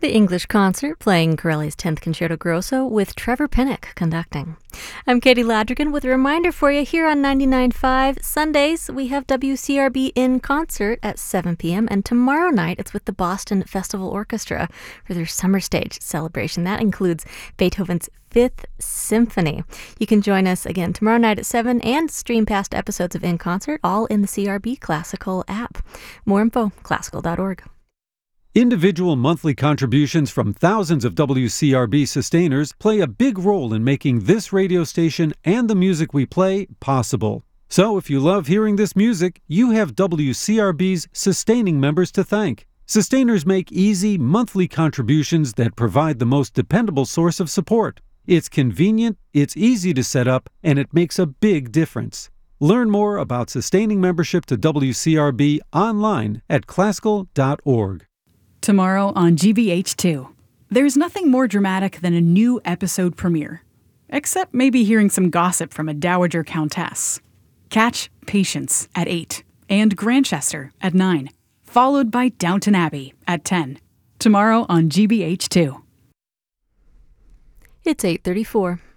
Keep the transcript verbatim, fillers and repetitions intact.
The English Concert playing Corelli's tenth Concerto Grosso with Trevor Pinnock conducting. I'm Katie Ladrigan with a reminder for you here on ninety-nine point five. Sundays, we have W C R B in concert at seven p.m. and tomorrow night it's with the Boston Festival Orchestra for their summer stage celebration. That includes Beethoven's Fifth Symphony. You can join us again tomorrow night at seven and stream past episodes of In Concert, all in the C R B Classical app. More info, classical dot org. Individual monthly contributions from thousands of W C R B sustainers play a big role in making this radio station and the music we play possible. So if you love hearing this music, you have W C R B's sustaining members to thank. Sustainers make easy monthly contributions that provide the most dependable source of support. It's convenient, it's easy to set up, and it makes a big difference. Learn more about sustaining membership to W C R B online at classical dot org. Tomorrow on G B H two. There's nothing more dramatic than a new episode premiere. Except maybe hearing some gossip from a dowager countess. Catch Patience at eight and Grantchester at nine, followed by Downton Abbey at ten. Tomorrow on G B H two. It's eight thirty-four.